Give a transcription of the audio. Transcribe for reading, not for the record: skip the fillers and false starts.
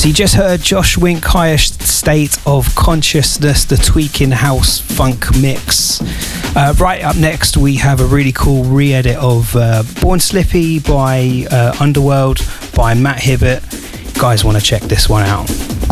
So you just heard Josh Wink, Highest State of Consciousness, the Tweaking House Funk mix. Right up next, we have a really cool re-edit of Born Slippy by Underworld by Matt Hibbert. Guys want to check this one out.